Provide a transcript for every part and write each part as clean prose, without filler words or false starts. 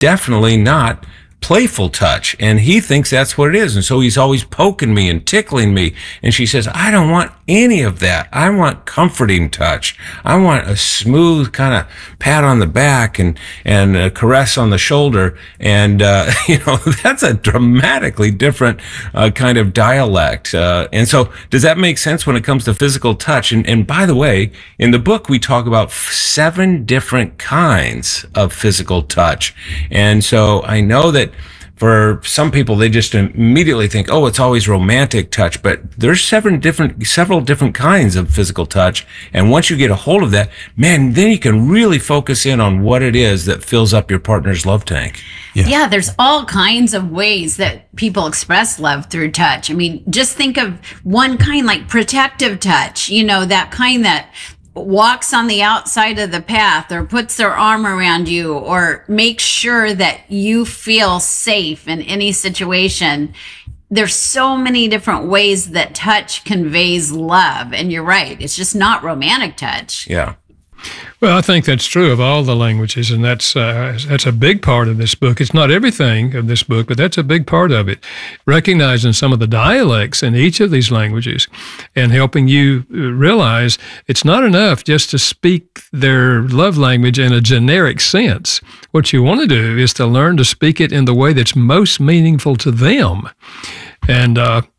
definitely not playful touch. And he thinks that's what it is. And so he's always poking me and tickling me. And she says, I don't want any of that. I want comforting touch. I want a smooth kind of pat on the back and a caress on the shoulder. And, that's a dramatically different kind of dialect. And so does that make sense when it comes to physical touch? And by the way, in the book, we talk about 7 different kinds of physical touch. And so I know that for some people, they just immediately think, oh, it's always romantic touch, but there's several different kinds of physical touch. And once you get a hold of that, man, then you can really focus in on what it is that fills up your partner's love tank. Yeah, there's all kinds of ways that people express love through touch. I mean, just think of one kind like protective touch, that kind that walks on the outside of the path or puts their arm around you or makes sure that you feel safe in any situation. There's so many different ways that touch conveys love. And you're right. It's just not romantic touch. Yeah. Well, I think that's true of all the languages, and that's a big part of this book. It's not everything of this book, but that's a big part of it. Recognizing some of the dialects in each of these languages and helping you realize it's not enough just to speak their love language in a generic sense. What you want to do is to learn to speak it in the way that's most meaningful to them. And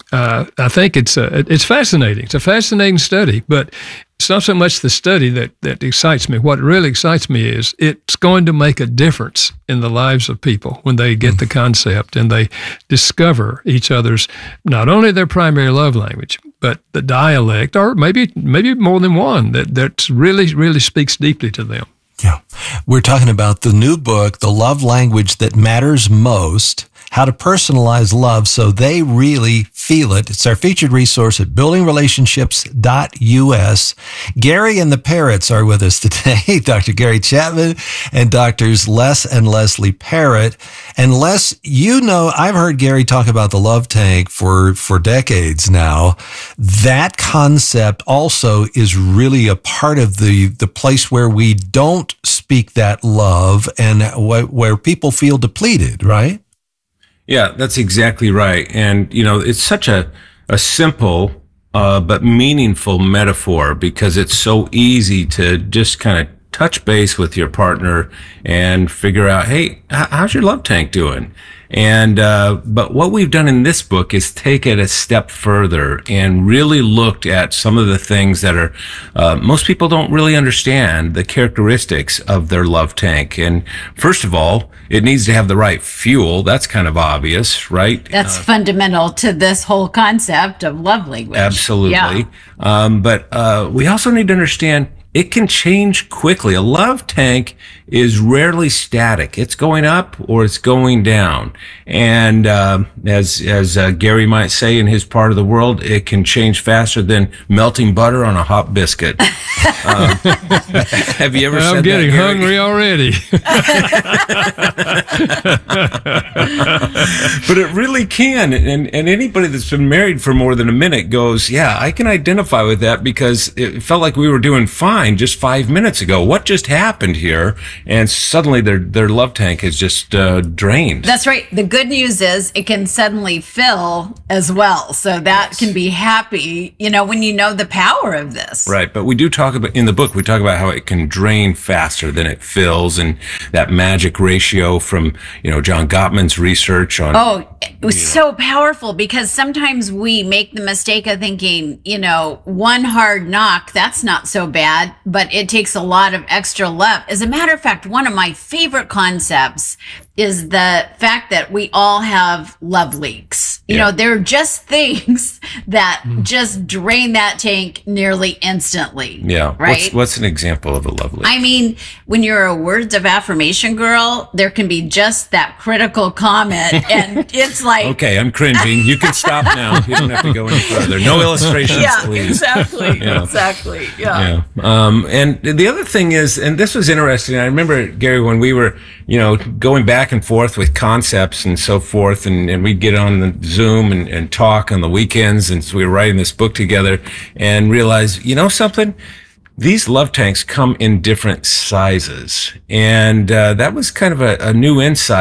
I think it's fascinating. It's a fascinating study, but it's not so much the study that excites me. What really excites me is it's going to make a difference in the lives of people when they get the concept and they discover each other's, not only their primary love language, but the dialect, or maybe more than one that really, really speaks deeply to them. Yeah. We're talking about the new book, The Love Language That Matters Most, How to Personalize Love So They Really Feel It. It's our featured resource at buildingrelationships.us. Gary and the Parrots are with us today, Dr. Gary Chapman and Drs. Les and Leslie Parrott. And Les, I've heard Gary talk about the love tank for decades now. That concept also is really a part of the place where we don't speak that love and where people feel depleted, right? Yeah, that's exactly right. And, it's such a simple but meaningful metaphor because it's so easy to just kind of touch base with your partner and figure out, hey, how's your love tank doing? And, but what we've done in this book is take it a step further and really looked at some of the things that are, most people don't really understand the characteristics of their love tank. And first of all, it needs to have the right fuel. That's kind of obvious, right? That's fundamental to this whole concept of love language. Absolutely. Yeah. But we also need to understand it can change quickly. A love tank is rarely static. It's going up or it's going down. And as Gary might say in his part of the world, it can change faster than melting butter on a hot biscuit. Have you ever said that, I'm getting Gary? hungry already. But it really can. And anybody that's been married for more than a minute goes, yeah, I can identify with that because it felt like we were doing fine just 5 minutes ago. What just happened here? And suddenly their love tank is just drained. That's right. The good news is it can suddenly fill as well. So that can be happy, when you know the power of this. Right. But we do talk about, in the book, we talk about how it can drain faster than it fills, and that magic ratio from, John Gottman's research on. Oh, it was so powerful because sometimes we make the mistake of thinking, one hard knock, that's not so bad, but it takes a lot of extra love. As a matter of fact, one of my favorite concepts is the fact that we all have love leaks. They're just things that just drain that tank nearly instantly. Yeah. Right? What's an example of a love leak? I mean, when you're a words of affirmation girl, there can be just that critical comment and it's like... Okay, I'm cringing. You can stop now. You don't have to go any further. No illustrations, please. Exactly. Yeah. Exactly. Yeah. And the other thing is, and this was interesting, I remember, Gary, when we were, going back and forth with concepts and so forth, and we'd get on the Zoom and talk on the weekends, and so we were writing this book together and realized, something? these love tanks come in different sizes. And that was kind of a new insight